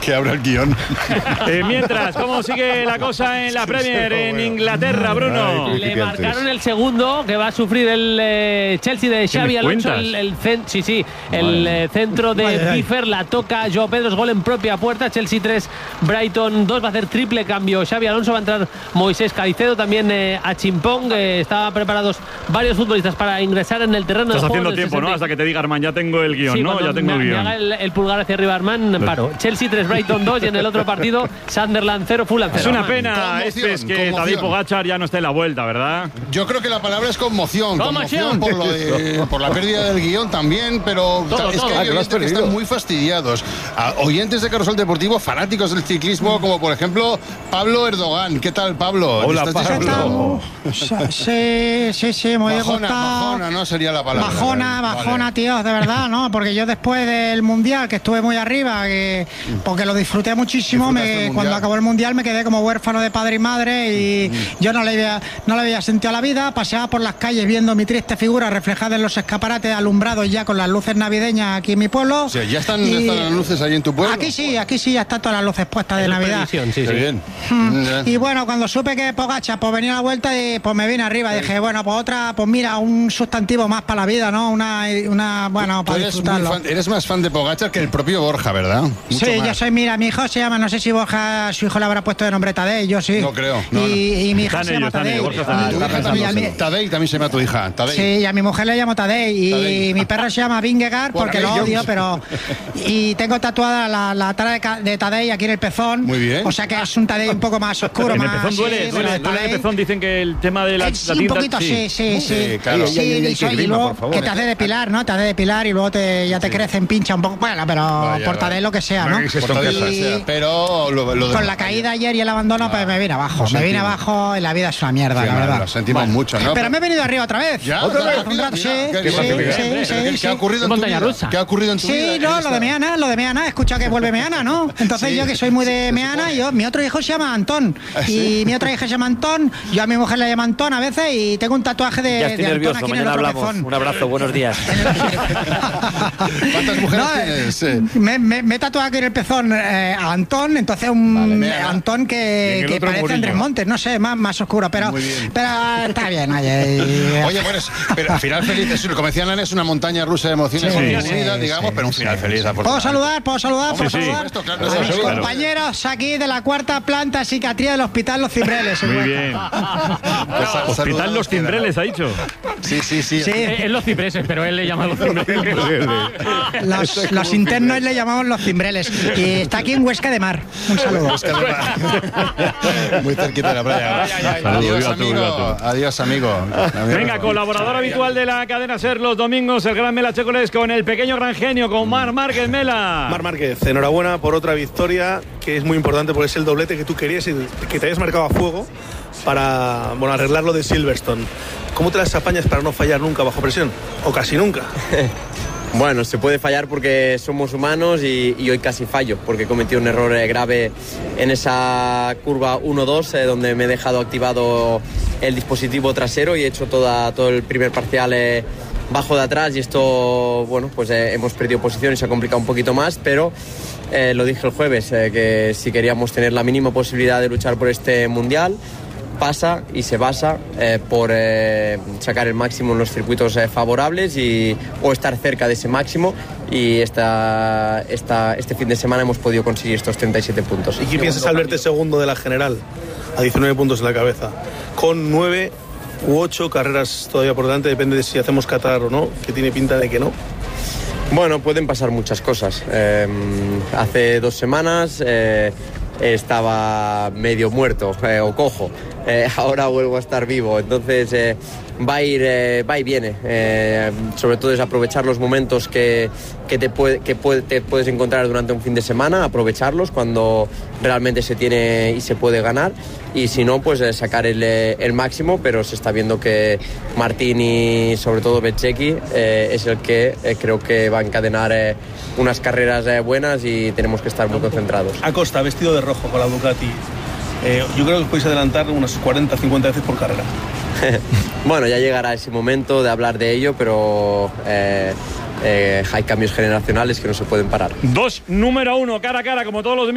que abra el guión. Mientras, ¿cómo sigue la cosa en la Premier en Inglaterra, Bruno? Le marcaron el segundo, que va a sufrir el Chelsea de Xabi Alonso. El centro de Piffer, la toca Joao Pedro, gol en propia puerta. Chelsea 3, Brighton 2, va a hacer triple cambio Xabi Alonso, va a entrar Moisés Caicedo, también a Chimpong. Estaban preparados varios futbolistas para ingresar en el terreno. Estás haciendo tiempo, ¿no? Hasta que te diga Armán, ya tengo el guión, sí, ¿no? Ya tengo el guión. Me haga el pulgar hacia arriba Armán, paro. Chelsea 3, Brighton 2 y en el otro partido Sunderland 0, Fulham 0. Es una pena, que Tadej Pogačar ya no esté en la vuelta, ¿verdad? Yo creo que la palabra es conmoción. Conmoción por la pérdida del guión también, pero es que hay oyentes que están muy fastidiados. Oyentes de Carrusel Deportivo, fanáticos del ciclismo, como por ejemplo Pablo Erdogan. ¿Qué tal, Pablo? Hola, Pablo. Sí, muy bajona, no sería la palabra. Bajona, tío, de verdad, ¿no? Porque yo después del Mundial, que estuve muy arriba, porque lo disfruté muchísimo, cuando acabó el Mundial me quedé como huérfano de padre y madre y yo no le había sentido a la vida. Paseaba por las calles viendo mi triste figura reflejada en los escaparates alumbrados ya con las luces navideñas aquí en mi pueblo. O sea, ¿ya están las luces ahí en tu pueblo? Aquí sí, ya están todas las luces puestas de Navidad. Sí. Bien. Y bueno, cuando supe que Pogačar pues venía a la vuelta, y pues me vine arriba. Dije, bueno, pues otra, pues mira, un sustantivo más para la vida, ¿no? Bueno, para disfrutarlo. Eres más fan de Pogačar que el propio Borja, ¿verdad? Mucho más. Yo soy, mira, mi hijo se llama, no sé si Borja, su hijo le habrá puesto de nombre Tadej, yo sí. No creo. Y mi hija se llama Tadej. Tadej también se llama tu hija. Sí, y a mi mujer le llamo Tadej. Y mi perro se llama Vingegaard porque lo odio, pero... Y tengo tatuada la cara de Tadej aquí en el pezón. Muy bien. O sea que es un Tadej un poco más oscuro. En el pezón duele el pezón, dicen que el tema de la tinta... un poquito, sí. Claro. Y luego que te has de depilar, ¿no? Te has de depilar y luego ya te crecen, pincha un poco. Bueno, pero por Tadej lo que sea, ¿no? Pero con la caída ayer y el abandono, pues me vine abajo. Me vine abajo y la vida es una mierda, la verdad. Lo sentimos mucho, ¿no? Pero me he venido arriba otra vez. ¿Otra vez? Sí. ¿Qué ha ocurrido en tu vida? ¿Qué ha ocurrido en tu vida? Sí, no, lo de Meana. He escuchado que vuelve Meana, ¿no? Entonces yo que soy muy de Meana, mi otro hijo se llama Antón. Y mi otra hija se llama Antón. Yo a mi mujer le llamo Antón a veces y tengo un tatuaje de Antón aquí en el otro pezón. Un abrazo, buenos días. ¿Cuántas mujeres tienes? Me he tatuado aquí en el pezón a Antón, entonces Antón que parece Andrés Montes, no sé, más oscuro, pero está bien. Oye, bueno, pero al final feliz, como decían, es una montaña rusa de emociones unida, digamos, pero un final feliz. ¿Puedo saludar? Claro, a mis compañeros aquí de la cuarta planta psiquiatría del Hospital Los Cimbreles. Muy bien. Hospital Los Cimbreles, ha dicho. Sí. Es Los Cipreses, pero él le llama Los Cimbreles. Los internos le llamamos Los Cimbreles. Y está aquí en Huesca de Mar. Un saludo. Muy cerquita de la playa. Adiós, amigo. Venga, colaborador habitual de la cadena SER los domingos, el gran Mela Checoles con el pequeño gran genio, con Marc Márquez. Mela. Marc Márquez, enhorabuena por otra victoria que es muy importante porque es el doblete que tú querías y que te hayas marcado a fuego para arreglar lo de Silverstone. ¿Cómo te las apañas para no fallar nunca bajo presión? O casi nunca. Bueno, se puede fallar porque somos humanos y hoy casi fallo porque cometí un error grave en esa curva 1-2 donde me he dejado activado el dispositivo trasero y he hecho todo el primer parcial bajo de atrás y esto, pues hemos perdido posición y se ha complicado un poquito más, pero lo dije el jueves, que si queríamos tener la mínima posibilidad de luchar por este mundial, pasa y se basa por sacar el máximo en los circuitos favorables o estar cerca de ese máximo y este fin de semana hemos podido conseguir estos 37 puntos. ¿Y qué piensas al verte segundo de la general? A 19 puntos en la cabeza, con 9 u 8 carreras todavía por delante, depende de si hacemos Qatar o no, que tiene pinta de que no. Bueno, pueden pasar muchas cosas. Hace 2 semanas estaba medio muerto o cojo. Ahora vuelvo a estar vivo. Entonces va y viene. Sobre todo es aprovechar los momentos que te puedes encontrar durante un fin de semana, aprovecharlos cuando realmente se tiene y se puede ganar. Y si no, pues sacar el máximo, pero se está viendo que Martín y sobre todo Bezzecchi es el que creo que va a encadenar unas carreras buenas y tenemos que estar muy concentrados. Acosta, vestido de rojo con la Ducati. Yo creo que podéis adelantar unas 40-50 veces por carrera. Bueno, ya llegará ese momento de hablar de ello, pero hay cambios generacionales que no se pueden parar. Número 1, cara a cara, como todos los